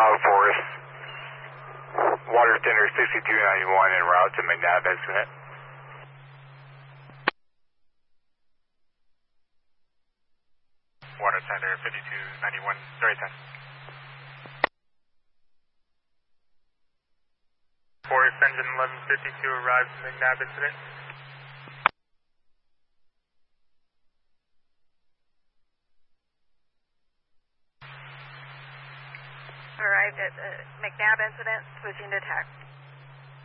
Forest. Water tender 6291 en route to McNabb incident. Water tender 5291, 3010. Forest engine 1152 arrives to McNabb incident. Arrived at the McNabb incident, switching to TAC.